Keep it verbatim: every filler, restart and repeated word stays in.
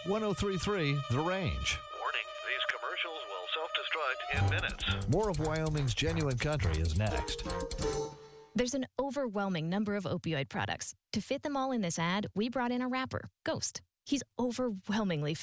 one oh three point three The Range. Warning, these commercials will self-destruct in minutes. More of Wyoming's Genuine Country is next. There's an overwhelming number of opioid products. To fit them all in this ad, we brought in a rapper, Ghost. He's overwhelmingly fast.